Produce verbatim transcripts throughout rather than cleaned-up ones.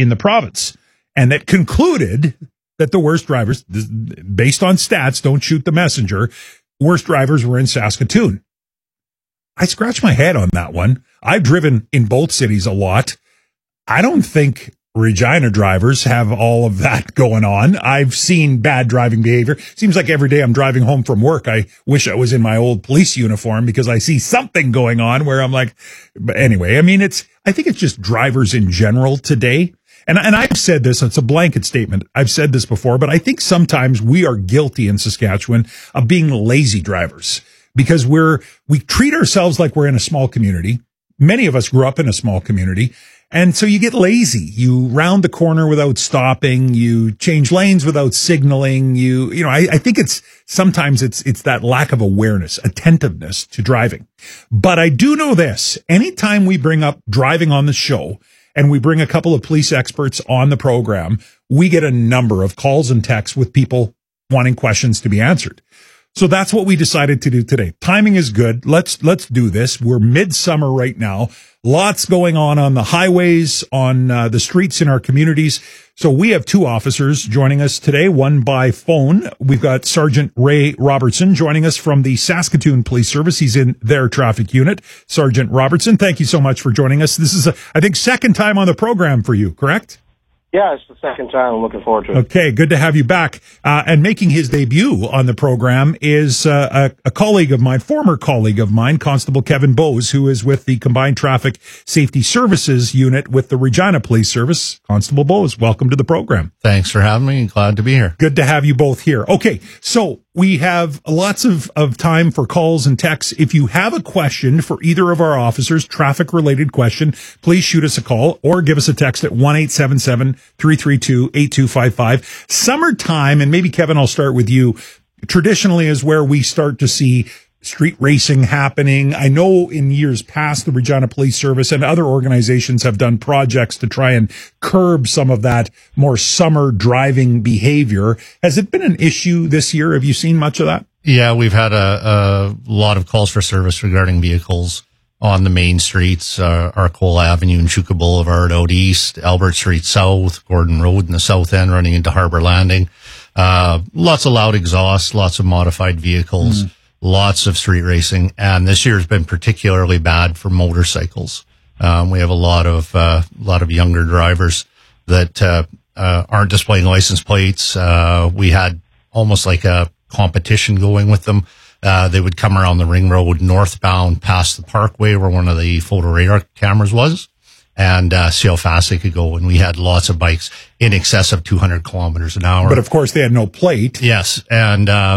in the province, and that concluded that the worst drivers, based on stats, don't shoot the messenger, worst drivers were in Saskatoon. I scratched my head on that one. I've driven in both cities a lot. I don't think Regina drivers have all of that going on. I've seen bad driving behavior. Seems like every day I'm driving home from work, I wish I was in my old police uniform because I see something going on where I'm like, but anyway, I mean, it's, I think it's just drivers in general today. And, and I've said this, it's a blanket statement. I've said this before, but I think sometimes we are guilty in Saskatchewan of being lazy drivers because we're, we treat ourselves like we're in a small community. Many of us grew up in a small community. And so you get lazy. You round the corner without stopping. You change lanes without signaling. You, you know, I, I think it's sometimes it's, it's that lack of awareness, attentiveness to driving. But I do know this. Anytime we bring up driving on the show and we bring a couple of police experts on the program, we get a number of calls and texts with people wanting questions to be answered. So that's what we decided to do today. Timing is good. Let's, let's do this. We're midsummer right now. Lots going on on the highways, on uh, the streets in our communities. So we have two officers joining us today, one by phone. We've got Sergeant Ray Robertson joining us from the Saskatoon Police Service. He's in their traffic unit. Sergeant Robertson, thank you so much for joining us. This is, a, I think, second time on the program for you, correct? Yeah, it's the second time. I'm looking forward to it. Okay, good to have you back. Uh, and making his debut on the program is uh, a, a colleague of mine, former colleague of mine, Constable Kevin Bowes, who is with the Combined Traffic Safety Services Unit with the Regina Police Service. Constable Bowes, welcome to the program. Thanks for having me. Glad to be here. Good to have you both here. Okay, so we have lots of, of time for calls and texts. If you have a question for either of our officers, traffic-related question, please shoot us a call or give us a text at one eight seven seven, three three two, eight two five five. Summertime, and maybe, Kevin, I'll start with you, traditionally is where we start to see street racing happening. I know in years past, the Regina Police Service and other organizations have done projects to try and curb some of that more summer driving behavior. Has it been an issue this year? Have you seen much of that? Yeah, we've had a, a lot of calls for service regarding vehicles on the main streets, uh, Arcola Avenue and Chuka Boulevard out east, Albert Street South, Gordon Road in the south end running into Harbor Landing. Uh, lots of loud exhaust, lots of modified vehicles. Mm. Lots of street racing, and this year has been particularly bad for motorcycles. Um, we have a lot of, uh, a lot of younger drivers that, uh, uh, aren't displaying license plates. Uh, we had almost like a competition going with them. Uh, they would come around the ring road northbound past the parkway where one of the photo radar cameras was and, uh, see how fast they could go. And we had lots of bikes in excess of two hundred kilometers an hour. But of course they had no plate. Yes. And, uh,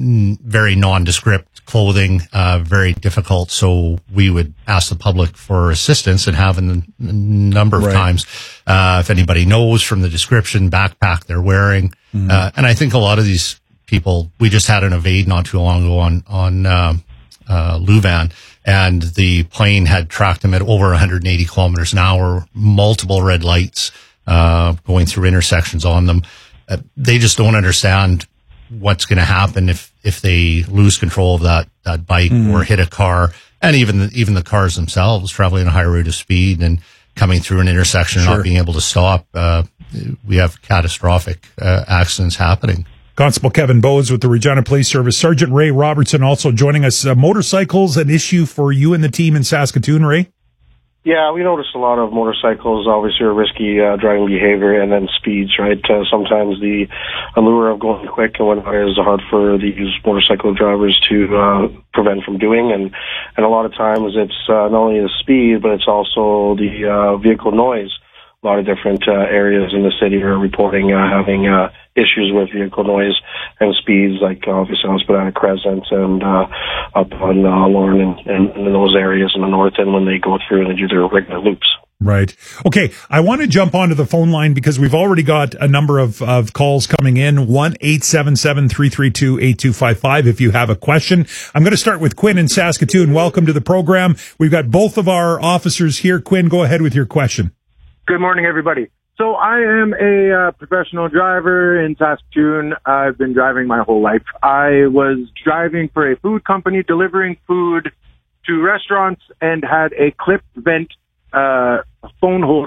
very nondescript clothing, uh, very difficult. So we would ask the public for assistance and have a number of right. times, uh, if anybody knows from the description, backpack they're wearing. Mm-hmm. Uh, and I think a lot of these people, we just had an evade not too long ago on, on, uh, uh, Louvain, and the plane had tracked them at over one hundred eighty kilometers an hour, multiple red lights, uh, going through intersections on them. Uh, they just don't understand what's going to happen if, if they lose control of that, that bike mm. or hit a car, and even, the, even the cars themselves traveling at a high rate of speed and coming through an intersection and sure. not being able to stop. Uh, we have catastrophic, uh, accidents happening. Constable Kevin Bowes with the Regina Police Service. Sergeant Ray Robertson also joining us. Uh, motorcycles, an issue for you and the team in Saskatoon, Ray? Yeah, we noticed a lot of motorcycles, obviously, are risky uh, driving behavior, and then speeds, right? Uh, sometimes the allure of going quick and whatnot is hard for these motorcycle drivers to uh, prevent from doing, and, and a lot of times it's uh, not only the speed, but it's also the uh, vehicle noise. A lot of different uh, areas in the city are reporting uh, having uh, issues with vehicle noise and speeds, like obviously on Spadina Crescent and uh, up on uh, Lorne and, and, and in those areas in the north end when they go through and they do their regular loops. Right. Okay. I want to jump onto the phone line because we've already got a number of, of calls coming in. one eight seven seven, three three two, eight two five five if you have a question. I'm going to start with Quinn in Saskatoon. Welcome to the program. We've got both of our officers here. Quinn, go ahead with your question. Good morning, everybody. So I am a uh, professional driver in Saskatoon. I've been driving my whole life. I was driving for a food company, delivering food to restaurants, and had a clip vent uh, phone holder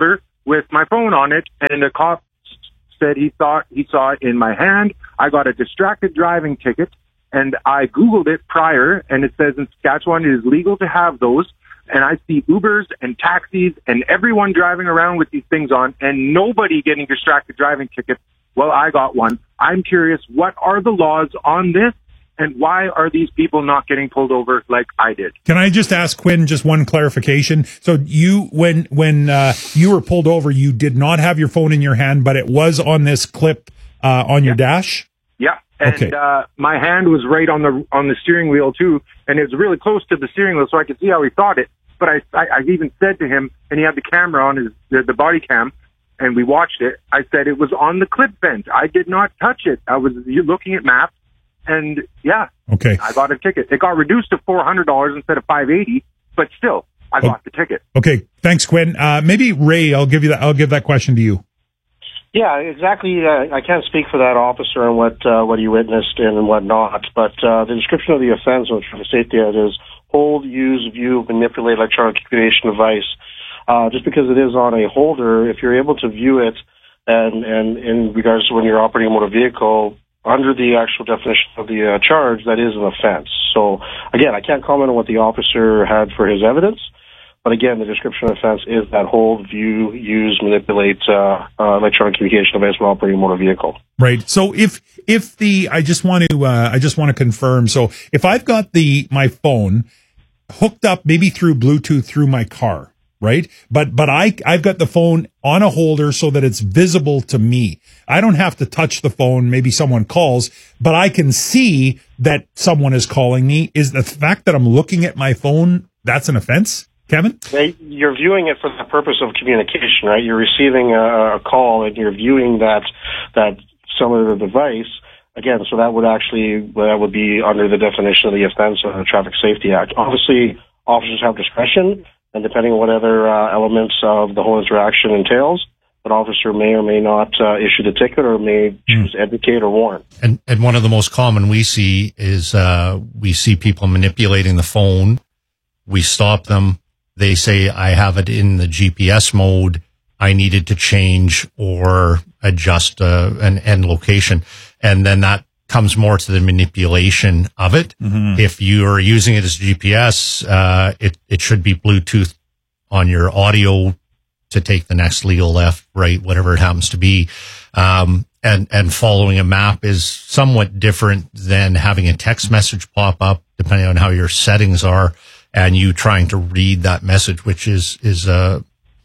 with my phone on it, and the cop said he thought he saw it in my hand. I got a distracted driving ticket, and I Googled it prior, and it says in Saskatchewan it is legal to have those. And I see Ubers and taxis and everyone driving around with these things on, and nobody getting distracted driving tickets. Well, I got one. I'm curious, what are the laws on this, and why are these people not getting pulled over like I did? Can I just ask Quinn just one clarification? So you, when when uh, you were pulled over, you did not have your phone in your hand, but it was on this clip uh, on your Yeah. dash? Yeah, and Okay. uh, my hand was right on the on the steering wheel too, and it was really close to the steering wheel, so I could see how he thought it. But I, I, I even said to him, and he had the camera on his the, the body cam, and we watched it. I said it was on the clip vent. I did not touch it. I was looking at maps, and yeah, Okay. I got a ticket. It got reduced to four hundred dollars instead of five eighty, but still, I got the ticket. Okay. Thanks, Quinn. Uh, maybe Ray, I'll give you that. I'll give that question to you. Yeah, exactly. Uh, I can't speak for that officer and what uh, what he witnessed and what not, but uh, the description of the offense on the safety act is hold, use, view, manipulate electronic communication device. Uh, just because it is on a holder, if you're able to view it, and, and in regards to when you're operating a motor vehicle, under the actual definition of the uh, charge, that is an offense. So, again, I can't comment on what the officer had for his evidence, but again, the description of offense is that hold, view, use, manipulate uh, uh, electronic communication device when operating a motor vehicle. Right. So if if the I just want to uh, I just want to confirm. So if I've got the my phone hooked up maybe through Bluetooth through my car, right? But but I I've got the phone on a holder so that it's visible to me. I don't have to touch the phone. Maybe someone calls, but I can see that someone is calling me. Is the fact that I'm looking at my phone, that's an offense, Kevin? You're viewing it for the purpose of communication, right? You're receiving a, a call and you're viewing that that cellular device. Again, so that would actually that would be under the definition of the offense of the Traffic Safety Act. Obviously, officers have discretion, and depending on what other uh, elements of the whole interaction entails, an officer may or may not uh, issue the ticket or may choose to educate or warn. And and one of the most common we see is uh, we see people manipulating the phone. We stop them. They say, I have it in the G P S mode. I needed to change or adjust uh, an end location. And then that comes more to the manipulation of it. Mm-hmm. If you are using it as G P S, uh, it, it should be Bluetooth on your audio to take the next legal left, right, whatever it happens to be. Um, and, and following a map is somewhat different than having a text message pop up, depending on how your settings are, and you trying to read that message, which is, is, uh,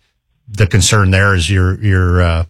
the concern there is your, your, uh,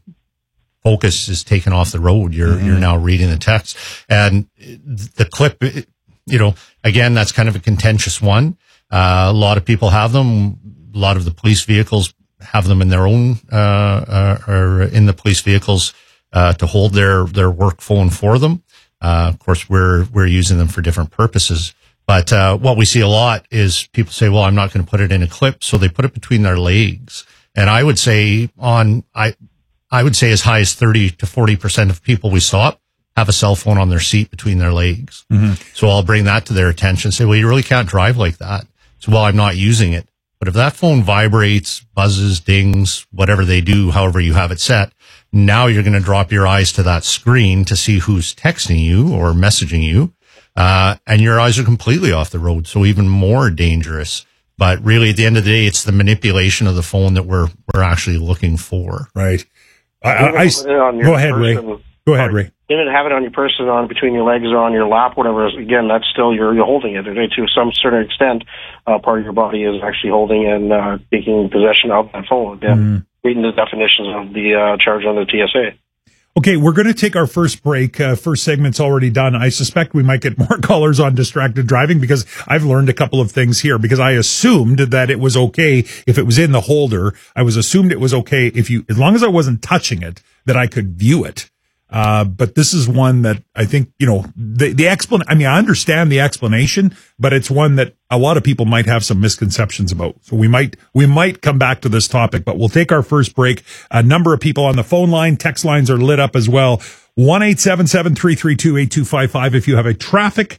focus is taken off the road. You're, mm-hmm. you're now reading the text, and the clip, you know, again, that's kind of a contentious one. Uh, a lot of people have them. A lot of the police vehicles have them in their own, uh, uh or in the police vehicles, uh, to hold their, their work phone for them. Uh, of course, we're, we're using them for different purposes. But, uh, what we see a lot is people say, well, I'm not going to put it in a clip. So they put it between their legs. And I would say on, I, I would say as high as thirty to forty percent of people we stop have a cell phone on their seat between their legs. Mm-hmm. So I'll bring that to their attention and say, well, you really can't drive like that. So, well, I'm not using it. But if that phone vibrates, buzzes, dings, whatever they do, however you have it set, now you're going to drop your eyes to that screen to see who's texting you or messaging you. Uh, and your eyes are completely off the road. So even more dangerous. But really, at the end of the day, it's the manipulation of the phone that we're, we're actually looking for. Right. I, I, I go ahead, Ray. Go ahead, Ray. Even have it on your person, on between your legs or on your lap, whatever. Again, that's still you're, you're holding it. To some certain extent, uh, part of your body is actually holding and uh, taking possession of that phone. Again, mm-hmm. reading the definitions of the uh, charge on the T S A. Okay, we're going to take our first break. Uh, first segment's already done. I suspect we might get more callers on distracted driving because I've learned a couple of things here, because I assumed that it was okay if it was in the holder. I was assumed it was okay if you, as long as I wasn't touching it, that I could view it. Uh, but this is one that I think, you know, the, the explanation, I mean, I understand the explanation, but it's one that a lot of people might have some misconceptions about. So we might, we might come back to this topic, but we'll take our first break. A number of people on the phone line, text lines are lit up as well. one eight seven seven, three three two, eight two five five. If you have a traffic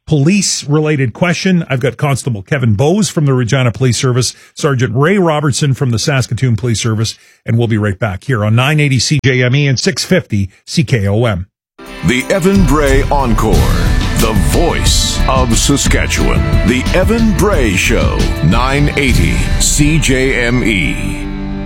police-related question. I've got Constable Kevin Bowes from the Regina Police Service, Sergeant Ray Robertson from the Saskatoon Police Service, and we'll be right back here on nine eighty C J M E and six fifty C K O M. The Evan Bray Encore, the voice of Saskatchewan. The Evan Bray Show, nine eighty C J M E.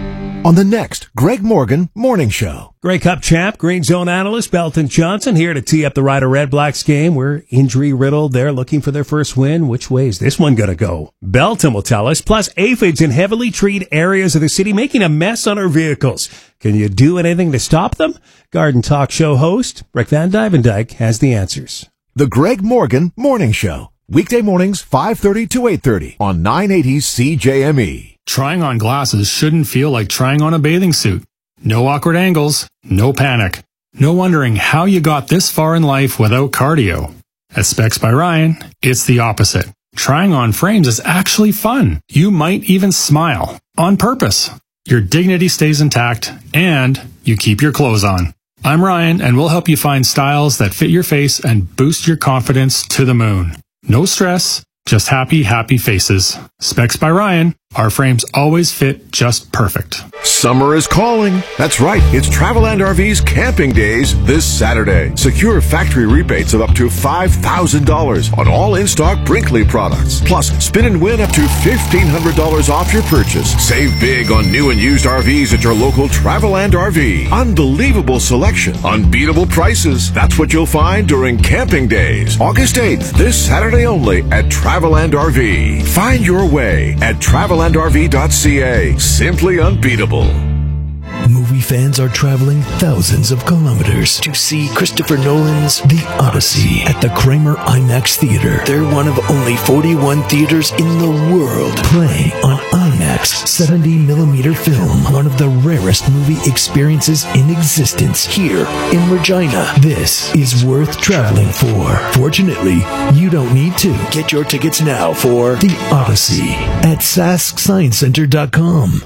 On the next Greg Morgan Morning Show. Grey Cup champ, Green Zone analyst Belton Johnson here to tee up the Rider Red Blacks game. We're injury riddled. They're looking for their first win. Which way is this one going to go? Belton will tell us. Plus, aphids in heavily treed areas of the city making a mess on our vehicles. Can you do anything to stop them? Garden Talk Show host Rick Van Dyvendyke has the answers. The Greg Morgan Morning Show. Weekday mornings, five thirty to eight thirty on nine eighty C J M E. Trying on glasses shouldn't feel like trying on a bathing suit. No awkward angles, no panic. No wondering how you got this far in life without cardio. At Specs by Ryan, it's the opposite. Trying on frames is actually fun. You might even smile. On purpose. Your dignity stays intact, and you keep your clothes on. I'm Ryan, and we'll help you find styles that fit your face and boost your confidence to the moon. No stress, just happy, happy faces. Specs by Ryan. Our frames always fit just perfect. Summer is calling. That's right. It's Traveland R V's Camping Days this Saturday. Secure factory rebates of up to five thousand dollars on all in-stock Brinkley products. Plus, spin and win up to fifteen hundred dollars off your purchase. Save big on new and used R Vs at your local Traveland R V. Unbelievable selection. Unbeatable prices. That's what you'll find during Camping Days. August eighth, this Saturday only at Traveland R V. Find your way at traveland R V dot C A. Simply unbeatable. Movie fans are traveling thousands of kilometers to see Christopher Nolan's The Odyssey at the Kramer IMAX Theater. They're one of only forty-one theaters in the world playing on IMAX seventy millimeter film. One of the rarest movie experiences in existence here in Regina. This is worth traveling for. Fortunately, you don't need to. Get your tickets now for The Odyssey at sask science center dot com.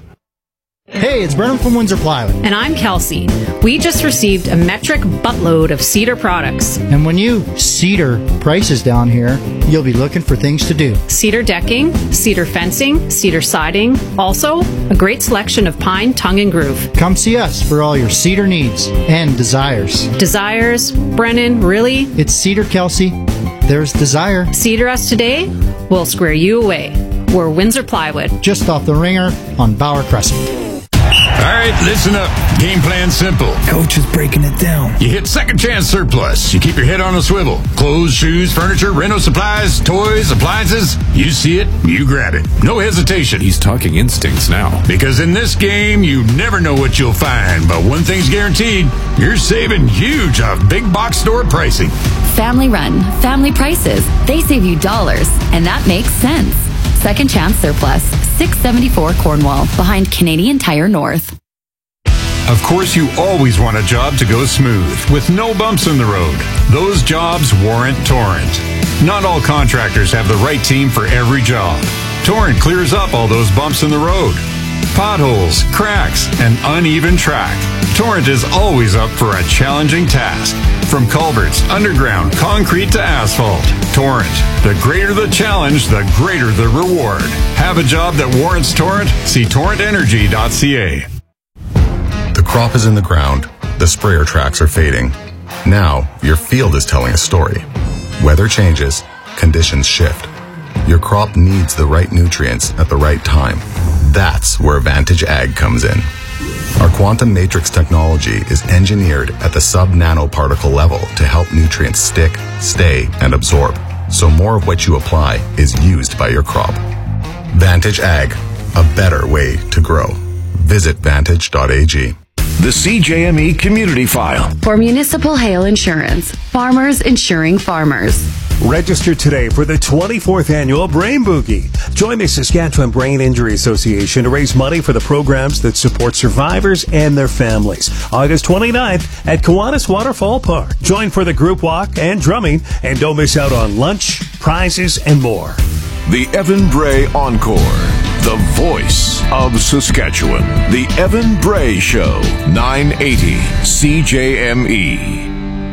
Hey, it's Brennan from Windsor Plywood. And I'm Kelsey. We just received a metric buttload of cedar products. And when you cedar prices down here, you'll be looking for things to do. Cedar decking, cedar fencing, cedar siding. Also, a great selection of pine, tongue, and groove. Come see us for all your cedar needs and desires. Desires? Brennan, really? It's Cedar, Kelsey. There's desire. Cedar us today, we'll square you away. We're Windsor Plywood. Just off the ringer on Bauer Crescent. All right, listen up. Game plan simple. Coach is breaking it down. You hit Second Chance Surplus. You keep your head on a swivel. Clothes, shoes, furniture, rental supplies, toys, appliances. You see it, you grab it. No hesitation. He's talking instincts now. Because in this game, you never know what you'll find. But one thing's guaranteed, you're saving huge off big box store pricing. Family run, family prices. They save you dollars, and that makes sense. Second Chance Surplus, six seventy-four Cornwall, behind Canadian Tire North. Of course, you always want a job to go smooth, with no bumps in the road. Those jobs warrant Torrent. Not all contractors have the right team for every job. Torrent clears up all those bumps in the road. Potholes, cracks, and uneven track. Torrent is always up for a challenging task. From culverts, underground, concrete to asphalt. Torrent. The greater the challenge, the greater the reward. Have a job that warrants Torrent? See torrent energy dot C A. The crop is in the ground. The sprayer tracks are fading. Now, your field is telling a story. Weather changes. Conditions shift. Your crop needs the right nutrients at the right time. That's where Vantage Ag comes in. Our quantum matrix technology is engineered at the sub-nanoparticle level to help nutrients stick, stay, and absorb, so more of what you apply is used by your crop. Vantage Ag, a better way to grow. Visit vantage dot A G. The C J M E Community File. For municipal hail insurance, farmers insuring farmers. Register today for the twenty-fourth annual Brain Boogie. Join the Saskatchewan Brain Injury Association to raise money for the programs that support survivors and their families. August twenty-ninth at Kiwanis Waterfall Park. Join for the group walk and drumming, and don't miss out on lunch, prizes, and more. The Evan Bray Encore. The voice of Saskatchewan. The Evan Bray Show. nine eighty C J M E.